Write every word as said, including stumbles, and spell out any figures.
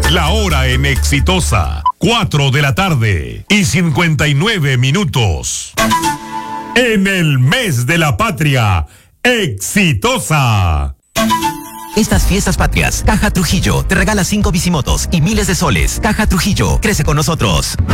La hora en Exitosa, cuatro de la tarde y cincuenta y nueve minutos. En el mes de la patria, Exitosa. Estas fiestas patrias, Caja Trujillo te regala cinco bicimotos y miles de soles. Caja Trujillo, crece con nosotros.